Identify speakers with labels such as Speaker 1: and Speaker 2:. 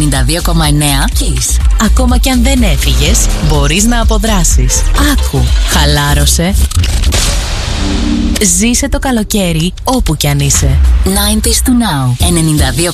Speaker 1: 92,9 Kiss. Ακόμα κι αν δεν έφυγες, μπορείς να αποδράσεις. Άκου, χαλάρωσε. Ζήσε το καλοκαίρι όπου κι αν είσαι. 90s to now. 92,9